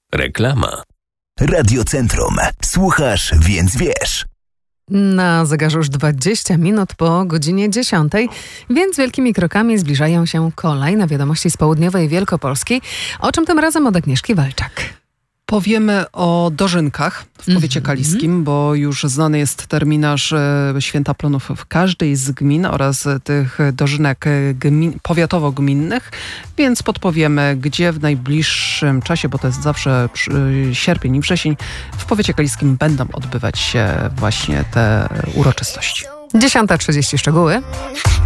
Reklama. Radiocentrum. Słuchasz, więc wiesz. Na zegarze już 20 minut po godzinie 10, więc wielkimi krokami zbliżają się kolejne wiadomości z południowej Wielkopolski. O czym tym razem od Agnieszki Walczak. Powiemy o dożynkach w powiecie kaliskim, bo już znany jest terminarz Święta Plonów w każdej z gmin oraz tych dożynek powiatowo-gminnych, więc podpowiemy, gdzie w najbliższym czasie, bo to jest zawsze sierpień i wrzesień, w powiecie kaliskim będą odbywać się właśnie te uroczystości. 10:30 szczegóły.